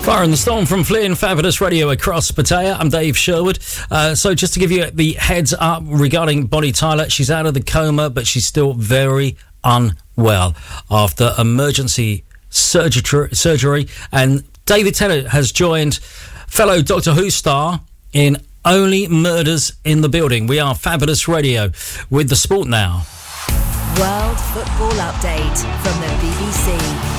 Fire and the Storm from Flynn, Fabulous Radio across Pattaya. I'm Dave Sherwood. So just to give you the heads up regarding Bonnie Tyler, she's out of the coma, but she's still very unwell after emergency surgery. And David Tennant has joined fellow Doctor Who star in Only Murders in the Building. We are Fabulous Radio with the sport now. World Football Update from the BBC.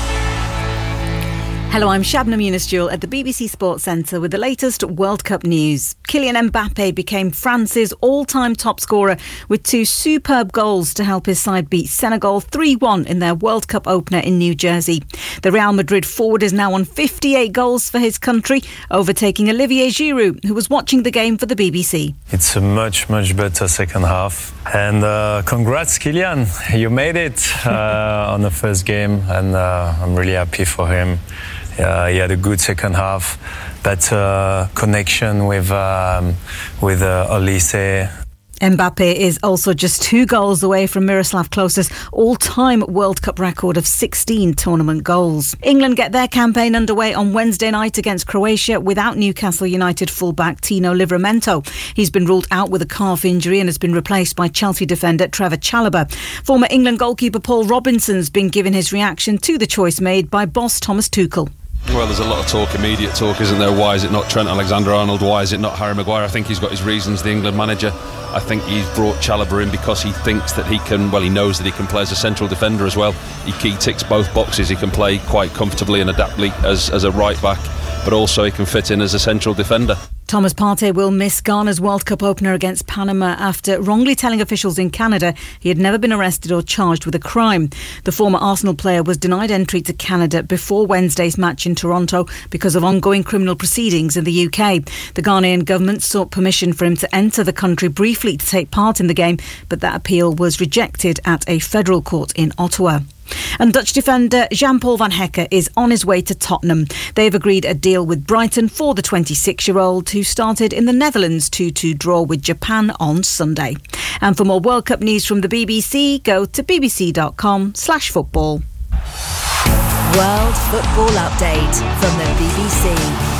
Hello, I'm Shabnam Yunus-Jewel at the BBC Sports Centre with the latest World Cup news. Kylian Mbappe became France's all-time top scorer with two superb goals to help his side beat Senegal 3-1 in their World Cup opener in New Jersey. The Real Madrid forward is now on 58 goals for his country, overtaking Olivier Giroud, who was watching the game for the BBC. It's a much better second half. And congrats, Kylian. You made it on the first game, and I'm really happy for him. He had a good second half, better connection with Olise. Mbappe is also just 2 goals away from Miroslav Klose's all-time World Cup record of 16 tournament goals. England get their campaign underway on Wednesday night against Croatia without Newcastle United fullback Tino Livramento. He's been ruled out with a calf injury and has been replaced by Chelsea defender Trevor Chalobah. Former England goalkeeper Paul Robinson's been given his reaction to the choice made by boss Thomas Tuchel. Well, there's a lot of talk, immediate talk, isn't there? Why is it not Trent Alexander-Arnold? Why is it not Harry Maguire? I think he's got his reasons, the England manager. I think he's brought Chalobah in because he thinks that he knows that he can play as a central defender as well. He ticks both boxes. He can play quite comfortably and adaptably as a right back, but also he can fit in as a central defender. Thomas Partey will miss Ghana's World Cup opener against Panama after wrongly telling officials in Canada he had never been arrested or charged with a crime. The former Arsenal player was denied entry to Canada before Wednesday's match in Toronto because of ongoing criminal proceedings in the UK. The Ghanaian government sought permission for him to enter the country briefly to take part in the game, but that appeal was rejected at a federal court in Ottawa. And Dutch defender Jan-Paul van Hekke is on his way to Tottenham. They've agreed a deal with Brighton for the 26-year-old who started in the Netherlands' 2-2 draw with Japan on Sunday. And for more World Cup news from the BBC, go to bbc.com/football. World Football Update from the BBC.